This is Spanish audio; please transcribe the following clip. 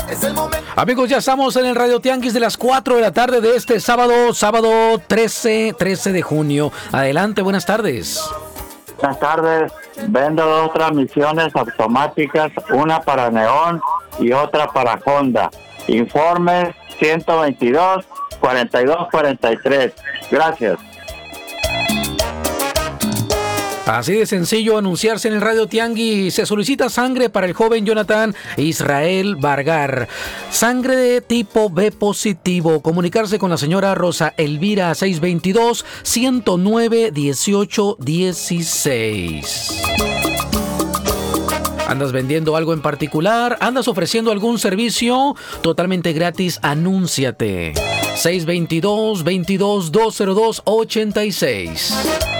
Amigos, ya estamos en el Radio Tianguis de las 4 de la tarde de este sábado 13 de junio. Adelante, buenas tardes. Buenas tardes. Vendo dos transmisiones automáticas, una para Neón y otra para Honda. Informes 122 42 43. Gracias. Así de sencillo anunciarse en el Radio Tianguis. Se solicita sangre para el joven Jonathan Israel Vargar. Sangre de tipo B positivo. Comunicarse con la señora Rosa Elvira 622-109-1816. ¿Andas vendiendo algo en particular? ¿Andas ofreciendo algún servicio? Totalmente gratis, anúnciate. 622-202-86.